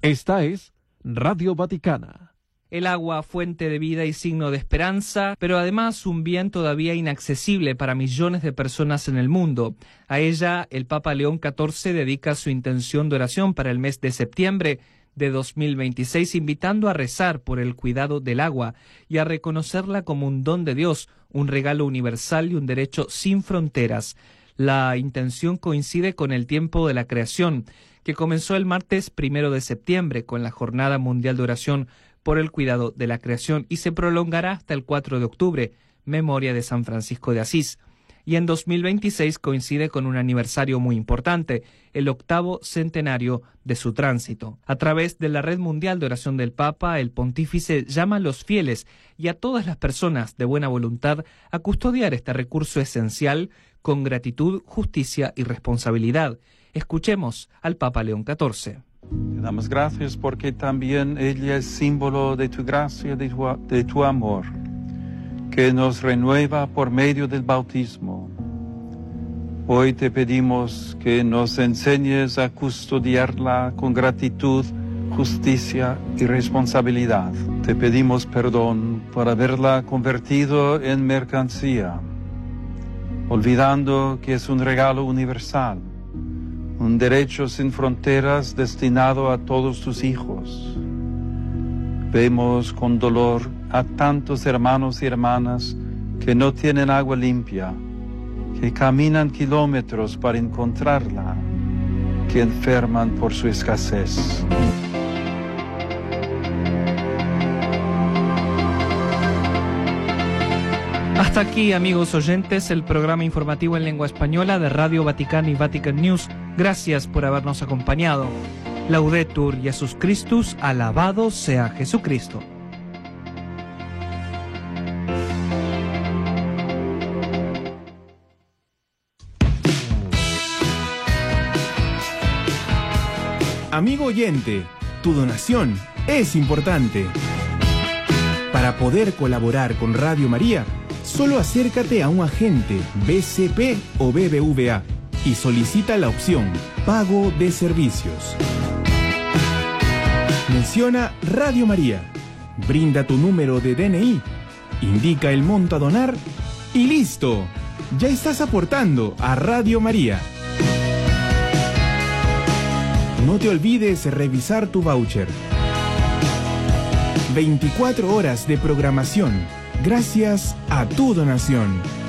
Esta es Radio Vaticana. El agua, fuente de vida y signo de esperanza, pero además un bien todavía inaccesible para millones de personas en el mundo. A ella, el Papa León XIV dedica su intención de oración para el mes de septiembre de 2026, invitando a rezar por el cuidado del agua y a reconocerla como un don de Dios, un regalo universal y un derecho sin fronteras. La intención coincide con el tiempo de la creación, que comenzó el martes 1 de septiembre con la Jornada Mundial de Oración por el Cuidado de la Creación y se prolongará hasta el 4 de octubre, memoria de San Francisco de Asís. Y en 2026 coincide con un aniversario muy importante, el 8º centenario de su tránsito. A través de la Red Mundial de Oración del Papa, el pontífice llama a los fieles y a todas las personas de buena voluntad a custodiar este recurso esencial con gratitud, justicia y responsabilidad. Escuchemos al Papa León XIV. Te damos gracias porque también ella es símbolo de tu gracia, de tu amor, que nos renueva por medio del bautismo. Hoy te pedimos que nos enseñes a custodiarla con gratitud, justicia y responsabilidad. Te pedimos perdón por haberla convertido en mercancía, olvidando que es un regalo universal, un derecho sin fronteras destinado a todos tus hijos. Vemos con dolor a tantos hermanos y hermanas que no tienen agua limpia, que caminan kilómetros para encontrarla, que enferman por su escasez. Hasta aquí, amigos oyentes, el programa informativo en lengua española de Radio Vaticana y Vatican News. Gracias por habernos acompañado. Laudetur Jesus Christus, alabado sea Jesucristo. Amigo oyente, tu donación es importante. Para poder colaborar con Radio María, solo acércate a un agente BCP o BBVA y solicita la opción Pago de Servicios. Menciona Radio María, brinda tu número de DNI, indica el monto a donar y ¡listo! Ya estás aportando a Radio María. No te olvides revisar tu voucher. 24 horas de programación gracias a tu donación.